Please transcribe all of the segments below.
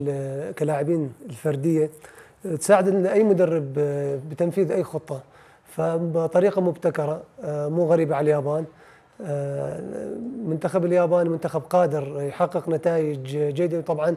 كلاعبين الفرديه تساعد اي مدرب بتنفيذ اي خطه، فبطريقه مبتكره مو غريبه على اليابان. المنتخب الياباني منتخب قادر يحقق نتائج جيده. طبعا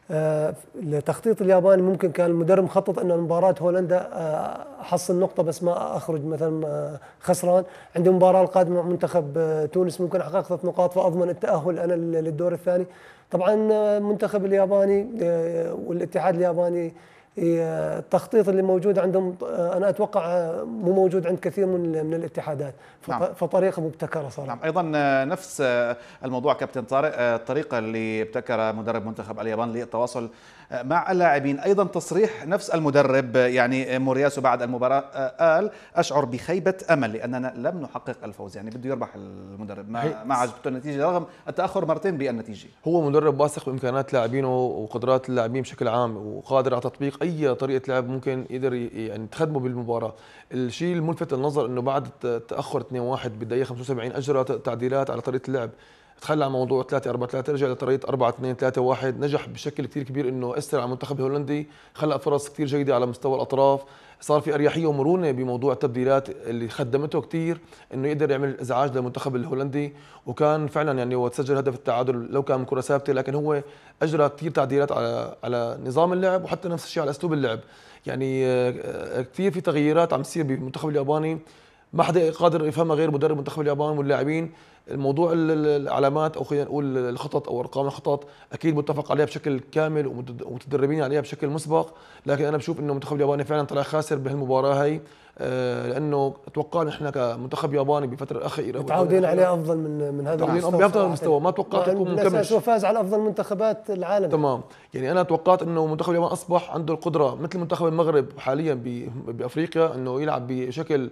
التخطيط الياباني ممكن كان المدرب مخطط انه مباراه هولندا احصل نقطه بس ما اخرج مثلا خسران. عندي مباراه القادمه مع منتخب تونس ممكن احقق 3 نقاط فاضمن التاهل انا للدور الثاني. طبعا المنتخب الياباني والاتحاد الياباني التخطيط اللي موجود عندهم انا اتوقع مو موجود عند كثير من الاتحادات. نعم. فطريقه مبتكره صراحه. نعم. ايضا نفس الموضوع كابتن طارق، الطريقه اللي ابتكر مدرب منتخب اليابان للتواصل مع اللاعبين، ايضا تصريح نفس المدرب يعني مورياسو بعد المباراه قال اشعر بخيبه امل لاننا لم نحقق الفوز، يعني بده يربح المدرب ما عجبته النتيجه رغم التاخر مرتين بالنتيجه. هو مدرب واثق بامكانات لاعبينه وقدرات اللاعبين بشكل عام، وقادر على تطبيق اي طريقه لعب ممكن يقدر يعني تخدمه بالمباراه. الشيء الملفت للنظر انه بعد التاخر 2-1 بالدقيقه 75 اجرى تعديلات على طريقه اللعب، تخلى عن موضوع 3-4-3 رجع لطريقه 4-2-3-1، نجح بشكل كثير كبير انه اثر على المنتخب الهولندي، خلق فرص كثير جيده على مستوى الاطراف، صار في اريحيه ومرونه بموضوع التبديلات اللي خدمته كثير انه يقدر يعمل ازعاج للمنتخب الهولندي. وكان فعلا يعني هو تسجل هدف التعادل لو كان من كره ثابته، لكن هو اجرى كثير تعديلات على نظام اللعب وحتى نفس الشيء على اسلوب اللعب. يعني كثير في تغييرات عم تصير بالمنتخب الياباني ما حدا قادر يفهمها غير مدرب منتخب اليابان واللاعبين. الموضوع العلامات او خلينا نقول الخطط او ارقام الخطط اكيد متفق عليها بشكل كامل ومتدربين عليها بشكل مسبق، لكن انا بشوف انه المنتخب الياباني فعلا طلع خاسر بهالمباراه هي، لانه اتوقع نحن كمنتخب ياباني بفتره الاخيره متعودين عليه افضل من هذا المستوى، بافضل المستوى، ما توقعت يكون مكمل وفاز على افضل منتخبات العالم. تمام. يعني انا توقعت انه منتخب اليابان اصبح عنده القدره مثل منتخب المغرب حاليا بافريقيا انه يلعب بشكل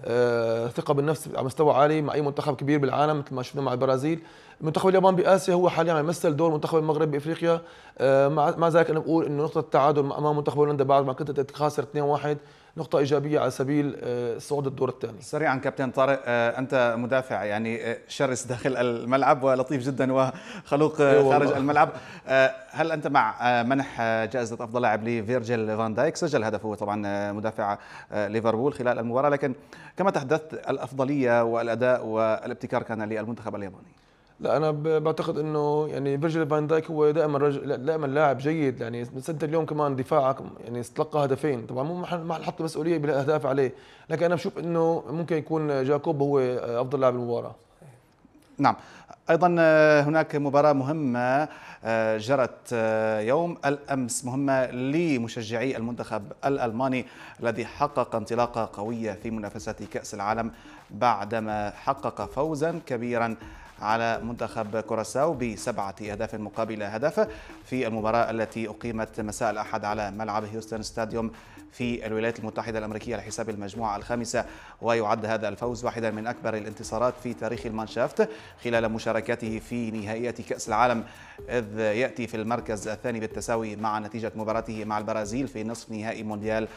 ثقه بالنفس على مستوى عالي مع اي منتخب كبير بالعالم مثل ما شفنا مع البرازيل. منتخب اليابان باسيا هو حاليا عم يمثل دور منتخب المغرب بافريقيا. مع ذلك انا بقول انه نقطه التعادل امام منتخب هولندا بعد ما كنت خاسر 2-1 نقطة إيجابية على سبيل الصعود الدور الثاني. سريعا كابتن طارق، أنت مدافع يعني شرس داخل الملعب ولطيف جدا وخلوق خارج الملعب، هل أنت مع منح جائزة أفضل لاعب لفيرجيل فان دايك؟ سجل هدفه طبعا مدافع ليفربول خلال المباراة، لكن كما تحدثت الأفضلية والأداء والابتكار كان للمنتخب الياباني. لا انا بعتقد انه يعني فيرجيل فان دايك هو دائما لاعب جيد. يعني انت اليوم كمان دفاعك يعني استلقى هدفين، طبعا مو محل حط مسؤوليه بالاهداف عليه، لكن انا بشوف انه ممكن يكون جاكوب هو افضل لاعب المباراه. نعم. ايضا هناك مباراه مهمه جرت يوم الامس، مهمه لمشجعي المنتخب الالماني الذي حقق انطلاقه قويه في منافسات كاس العالم بعدما حقق فوزا كبيرا على منتخب كوراساو ب7 أهداف مقابل هدف في المباراة التي أقيمت مساء الأحد على ملعب هيوستن ستاديوم في الولايات المتحدة الأمريكية لحساب المجموعة الخامسة. ويعد هذا الفوز واحدا من أكبر الانتصارات في تاريخ المانشافت خلال مشاركته في نهائيات كأس العالم، إذ يأتي في المركز الثاني بالتساوي مع نتيجة مباراته مع البرازيل في نصف نهائي مونديال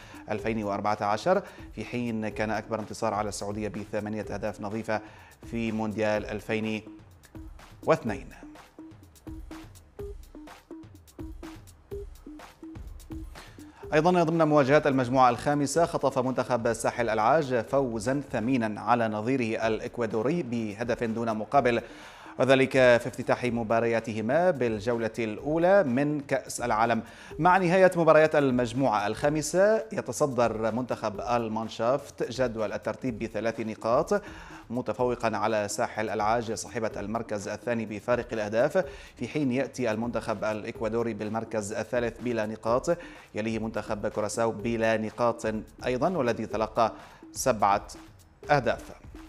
2014، في حين كان أكبر انتصار على السعودية ب8 أهداف نظيفة في مونديال 2002. أيضا ضمن مواجهات المجموعة الخامسة خطف منتخب ساحل العاج فوزا ثمينا على نظيره الإكوادوري بهدف دون مقابل، وذلك في افتتاح مبارياتهما بالجولة الأولى من كأس العالم. مع نهاية مباريات المجموعة الخامسة يتصدر منتخب المانشافت جدول الترتيب ب3 نقاط، متفوقا على ساحل العاج صاحبة المركز الثاني بفارق الأهداف، في حين يأتي المنتخب الإكوادوري بالمركز الثالث بلا نقاط، يليه منتخب كوراساو بلا نقاط أيضا والذي تلقى 7 أهداف.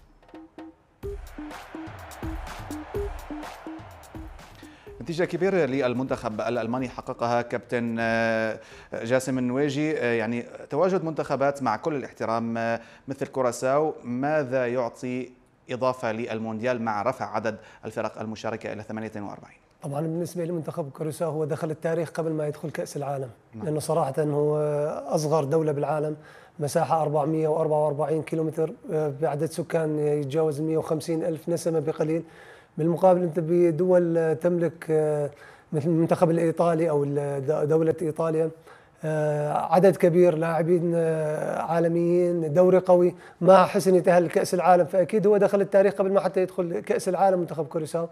نتيجة كبيرة للمنتخب الألماني حققها كابتن جاسم النواجي. يعني تواجد منتخبات مع كل الاحترام مثل كوراساو ماذا يعطي إضافة للمونديال مع رفع عدد الفرق المشاركة إلى 48؟ طبعا بالنسبة لمنتخب كوراساو هو دخل التاريخ قبل ما يدخل كأس العالم، لأنه صراحة هو أصغر دولة بالعالم، مساحة 444 كيلومتر بعدد سكان يتجاوز 150 ألف، نسمة بقليل. بالمقابل أنت بدول تملك مثل المنتخب الإيطالي أو دولة إيطاليا، عدد كبير لاعبين عالميين، دوري قوي، مع حسن يتأهل لكأس العالم، فأكيد هو دخل التاريخ قبل ما حتى يدخل كأس العالم منتخب كوريساو.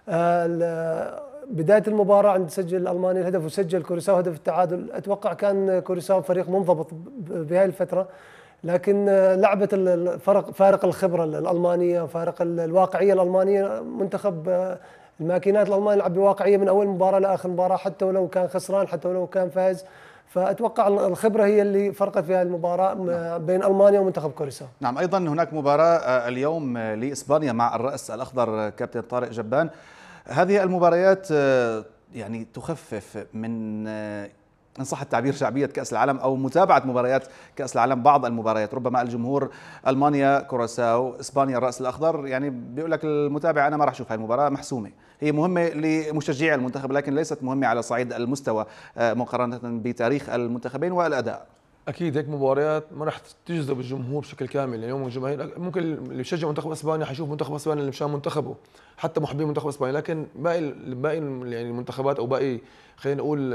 بداية المباراة عند سجل ألمانيا الهدف وسجل كوريساو هدف التعادل، أتوقع كان كوريساو فريق منضبط بهذه الفترة، لكن لعبة فارق الخبرة الألمانية وفارق الواقعية الألمانية، منتخب الماكينات الألماني يلعب بواقعية من أول مباراة لآخر مباراة، حتى ولو كان خسران حتى ولو كان فاز. فأتوقع الخبرة هي اللي فرقت في هذه المباراة بين ألمانيا ومنتخب كوريساو. نعم، أيضا هناك مباراة اليوم لإسبانيا مع الرأس الأخضر كابتن طارق جبان. هذه المباريات يعني تخفف من إن صح التعبير شعبية كأس العالم أو متابعة مباريات كأس العالم. بعض المباريات ربما الجمهور ألمانيا كوراساو إسبانيا الرأس الأخضر يعني بيقول لك المتابع أنا ما راح أشوف هاي المباراة محسومة، هي مهمة لمشجعي المنتخب لكن ليست مهمة على صعيد المستوى مقارنة بتاريخ المنتخبين والأداء. اكيد هيك مباريات ما راح تجذب الجمهور بشكل كامل. اليوم الجماهير ممكن اللي بيشجع منتخب اسبانيا حيشوف منتخب اسبانيا اللي مشان منتخبه، حتى محبين منتخب اسبانيا، لكن باقي يعني المنتخبات او باقي خلينا نقول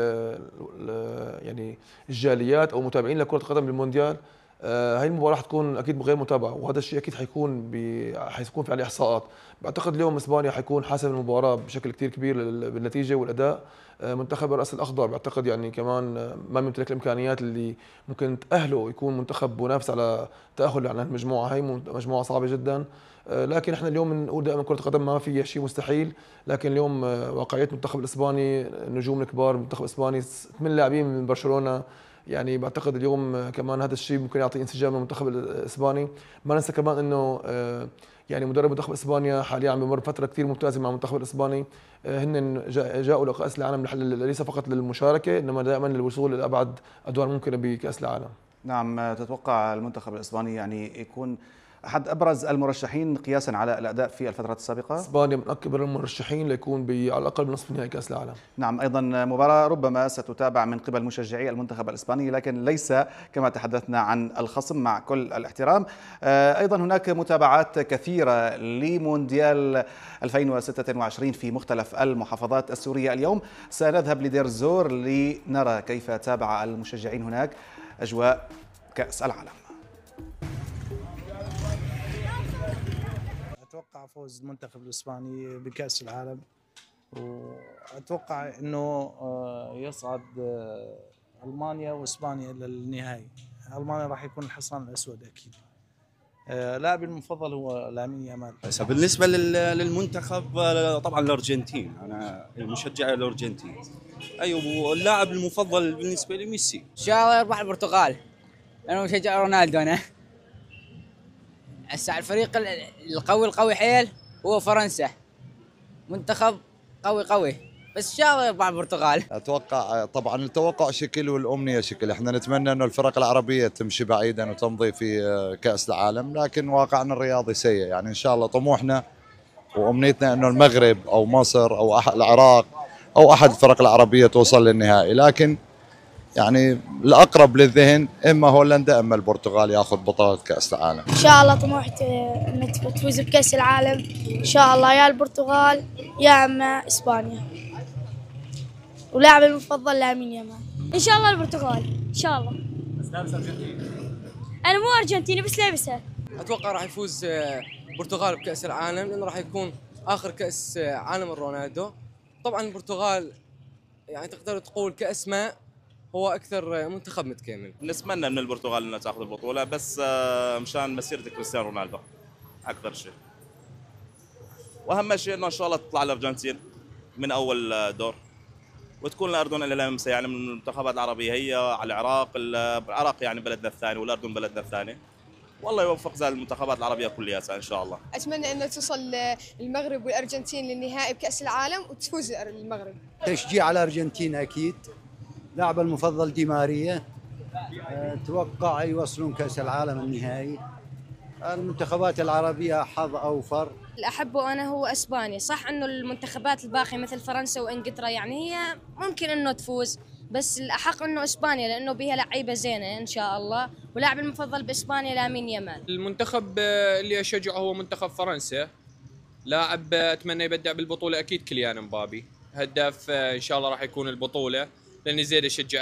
يعني الجاليات او متابعين لكرة القدم بالمونديال، هاي المباراة حتكون اكيد غير متابعة، وهذا الشيء اكيد حيكون في عليه احصاءات. بعتقد اليوم اسبانيا حيكون حاسم المباراة بشكل كثير كبير بالنتيجة والاداء. منتخب الرأس الأخضر بعتقد يعني كمان ما يمتلك الإمكانيات اللي ممكن تأهله يكون منتخب منافس على تأهل على المجموعة، هي مجموعة صعبة جدا. لكن احنا اليوم نقول دائما كرة القدم ما في شيء مستحيل، لكن اليوم واقعية المنتخب الإسباني، النجوم الكبار المنتخب الإسباني 8 لاعبين من برشلونة، يعني بعتقد اليوم كمان هذا الشيء ممكن يعطي انسجام للمنتخب الإسباني. ما ننسى كمان إنه يعني مدرب منتخب اسبانيا حاليا عم بمر فتره كثير ممتازه مع المنتخب الاسباني. هن جاءوا لكاس العالم ليس فقط للمشاركه انما دائما للوصول لابعد ادوار ممكنه بكاس العالم. نعم، تتوقع المنتخب الاسباني يعني يكون احد ابرز المرشحين قياسا على الاداء في الفترات السابقه؟ اسبانيا من اكبر المرشحين ليكون على الاقل بنصف نهائي كاس العالم. نعم، ايضا مباراه ربما ستتابع من قبل مشجعي المنتخب الاسباني لكن ليس كما تحدثنا عن الخصم مع كل الاحترام. ايضا هناك متابعات كثيره لمونديال 2026 في مختلف المحافظات السوريه. اليوم سنذهب لدير الزور لنرى كيف تابع المشجعين هناك اجواء كاس العالم. أتوقع فوز المنتخب الإسباني بكأس العالم، وأتوقع أنه يصعد ألمانيا وإسبانيا إلى النهائي. ألمانيا راح يكون الحصان الأسود أكيد. لاعبي المفضل هو لامين يامال. بالنسبة للمنتخب طبعا الأرجنتين، أنا مشجع الأرجنتين. أيوة، واللاعب المفضل بالنسبة لي ميسي. إن شاء الله يربح البرتغال، أنا مشجع رونالدو. أنا هسه الفريق القوي حيل هو فرنسا، منتخب قوي، بس ان شاء الله يربح البرتغال. اتوقع طبعا التوقع شكل والامنيه شكل، احنا نتمنى انه الفرق العربيه تمشي بعيدا وتمضي في كاس العالم، لكن واقعنا الرياضي سيء. يعني ان شاء الله طموحنا وامنيتنا انه المغرب او مصر او العراق او احد الفرق العربيه توصل للنهائي، لكن يعني الاقرب للذهن اما هولندا اما البرتغال ياخذ بطوله كاس العالم. ان شاء الله طموحتي ان تفوز بكاس العالم ان شاء الله، يا البرتغال يا اما اسبانيا، ولاعبي المفضل لامين يامال. ان شاء الله البرتغال ان شاء الله. بس لابس ارجنتيني. انا مو ارجنتيني بس لابسها. اتوقع راح يفوز البرتغال بكاس العالم لانه راح يكون اخر كاس عالم رونالدو. طبعا البرتغال يعني تقدر تقول كاسماء هو اكثر منتخب متكامل. نتمنى من البرتغال انها تاخذ البطوله، بس مشان مسيره كريستيانو رونالدو اكثر شيء. واهم شيء انه ان شاء الله تطلع الارجنتين من اول دور وتكون الاردن اللي لمسه يعني من المنتخبات العربيه، هي على العراق يعني بلدنا الثاني والاردن بلدنا الثاني. والله يوفق زي المنتخبات العربيه كلياتها ان شاء الله. اتمنى انه توصل المغرب والارجنتين للنهائي بكاس العالم وتفوز المغرب. تشجيع على الارجنتين اكيد. لاعب المفضل دي ماريا. اتوقع يوصلون كاس العالم النهائي. المنتخبات العربيه حظ اوفر. اللي احبه انا هو اسبانيا، صح انه المنتخبات الباقيه مثل فرنسا وانجلترا يعني هي ممكن انه تفوز، بس الاحق انه اسبانيا لانه بها لعيبه زينه ان شاء الله، ولاعب المفضل باسبانيا لامين يامال. المنتخب اللي اشجعه هو منتخب فرنسا، لاعب اتمنى يبدع بالبطوله اكيد كيليان مبابي. هداف ان شاء الله راح يكون البطوله، لاني زين اشجع